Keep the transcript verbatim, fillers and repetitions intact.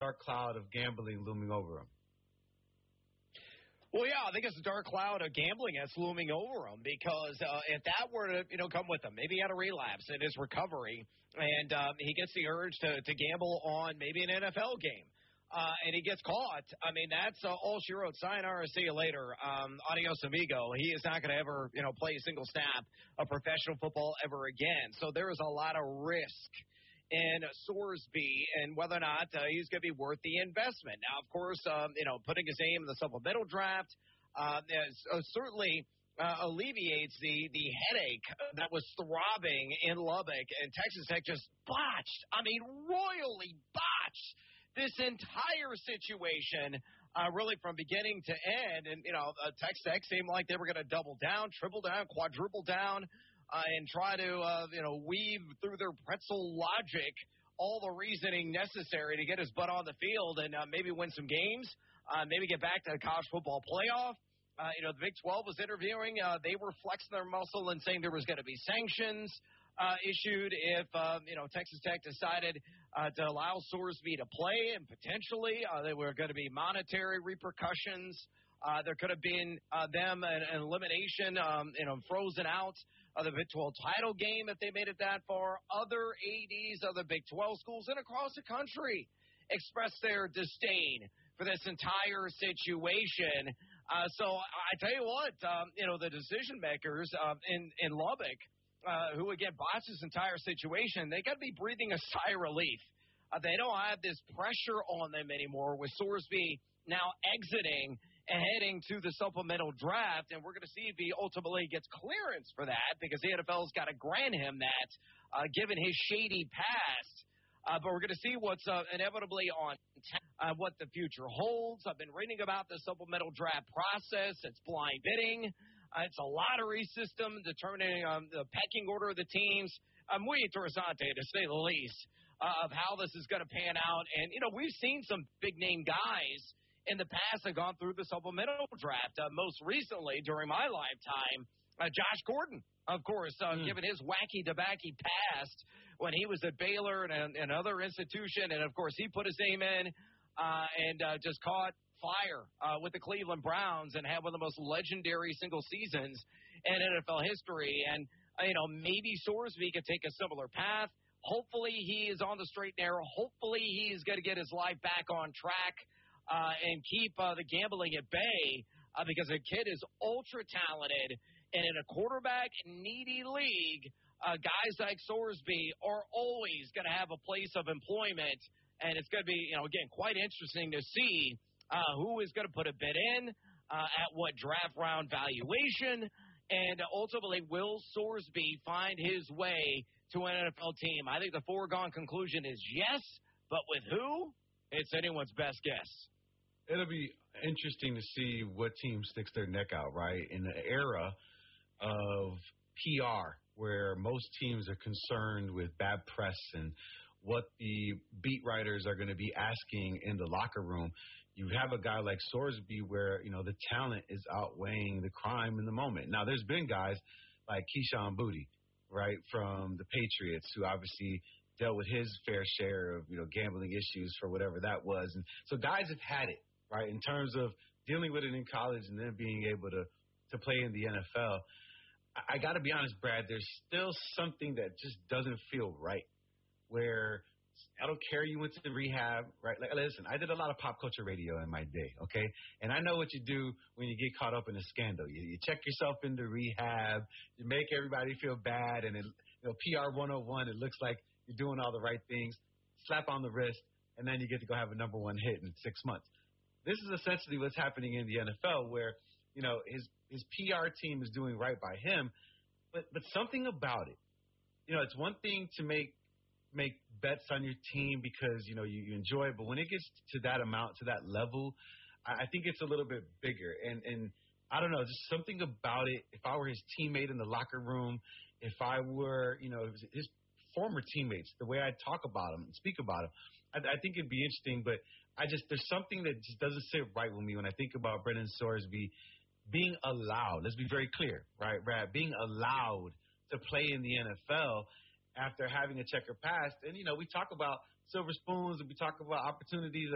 dark cloud of gambling looming over him. Well, yeah, I think it's a dark cloud of gambling that's looming over him because uh, if that were to, you know, come with him, maybe he had a relapse in his recovery, and um, he gets the urge to, to gamble on maybe an N F L game, uh, and he gets caught. I mean, that's uh, all she wrote. Sayonara, see you later. Um, adios, amigo. He is not going to ever, you know, play a single snap of professional football ever again. So there is a lot of risk in Sorsby and whether or not uh, he's going to be worth the investment. Now, of course, um, you know, putting his name in the supplemental draft uh, is, uh, certainly uh, alleviates the, the headache that was throbbing in Lubbock, and Texas Tech just botched, I mean, royally botched this entire situation, uh, really from beginning to end. And, you know, uh, Texas Tech seemed like they were going to double down, triple down, quadruple down, Uh, and try to, uh, you know, weave through their pretzel logic all the reasoning necessary to get his butt on the field and uh, maybe win some games, uh, maybe get back to the college football playoff. Uh, you know, the Big twelve was interviewing. Uh, they were flexing their muscle and saying there was going to be sanctions uh, issued if, uh, you know, Texas Tech decided uh, to allow Sorsby to play, and potentially uh, there were going to be monetary repercussions. Uh, there could have been uh, them an, an elimination, um, you know, frozen out of the Big twelve title game if they made it that far. Other A Ds of the Big twelve schools and across the country expressed their disdain for this entire situation. Uh, so I tell you what, um, you know, the decision makers um, in, in Lubbock, uh, who, again, botched this entire situation, they got to be breathing a sigh of relief. Uh, they don't have this pressure on them anymore with Sorsby now exiting and heading to the supplemental draft, and we're going to see if he ultimately gets clearance for that because the N F L's got to grant him that, uh, given his shady past. Uh, but we're going to see what's uh, inevitably on uh, what the future holds. I've been reading about the supplemental draft process. It's blind bidding. Uh, it's a lottery system determining um, the pecking order of the teams. Uh, muy interesante, to say the least, uh, of how this is going to pan out. And, you know, we've seen some big-name guys in the past have gone through the supplemental draft. Uh, most recently, during my lifetime, uh, Josh Gordon, of course, uh, mm. given his wacky-tobacco past when he was at Baylor and another institution. And, of course, he put his name in uh, and uh, just caught fire uh, with the Cleveland Browns and had one of the most legendary single seasons in N F L history. And, uh, you know, maybe Sorsby could take a similar path. Hopefully he is on the straight and narrow. Hopefully he's going to get his life back on track. Uh, and keep uh, the gambling at bay uh, because the kid is ultra-talented, and in a quarterback-needy league, uh, guys like Sorsby are always going to have a place of employment, and it's going to be, you know, again, quite interesting to see uh, who is going to put a bid in, uh, at what draft round valuation, and ultimately, will Sorsby find his way to an N F L team? I think the foregone conclusion is yes, but with who? It's anyone's best guess. It'll be interesting to see what team sticks their neck out, right? In the era of P R, where most teams are concerned with bad press and what the beat writers are going to be asking in the locker room, you have a guy like Sorsby where, you know, the talent is outweighing the crime in the moment. Now, there's been guys like Keyshawn Boutte, right, from the Patriots, who obviously dealt with his fair share of, you know, gambling issues for whatever that was. And so guys have had it, right, in terms of dealing with it in college and then being able to, to play in the N F L. I, I got to be honest, Brad, there's still something that just doesn't feel right, where I don't care you went to the rehab, right? Like, listen, I did a lot of pop culture radio in my day, okay? And I know what you do when you get caught up in a scandal. You, you check yourself into rehab, you make everybody feel bad, and, it, you know, P R one oh one, it looks like you're doing all the right things, slap on the wrist, and then you get to go have a number one hit in six months. This is essentially what's happening in the N F L, where, you know, his his P R team is doing right by him, but but something about it. You know, it's one thing to make make bets on your team because, you know, you, you enjoy it, but when it gets to that amount, to that level, I, I think it's a little bit bigger. And and I don't know, just something about it. If I were his teammate in the locker room, if I were, you know, his former teammates, the way I talk about him and speak about him, I, I think it'd be interesting. But I just, there's something that just doesn't sit right with me when I think about Brendan Sorsby being allowed. Let's be very clear, right, Brad? Being allowed to play in the N F L after having a checker past. And, you know, we talk about silver spoons and we talk about opportunities